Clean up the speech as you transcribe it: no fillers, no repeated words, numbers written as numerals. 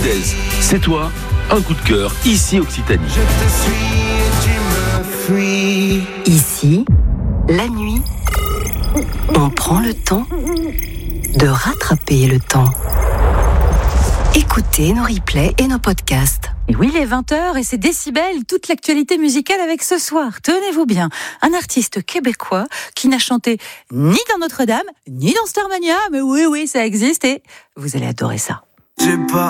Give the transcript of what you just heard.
Holidays. C'est toi, un coup de cœur, ici Occitanie. Je te suis et tu me fuis. Ici, la nuit, on prend le temps de rattraper le temps. Écoutez nos replays et nos podcasts. Et oui, les 20h et c'est Décibel, toute l'actualité musicale avec ce soir. Tenez-vous bien, un artiste québécois qui n'a chanté ni dans Notre-Dame, ni dans Starmania, mais oui, ça existe et vous allez adorer ça. J'ai pas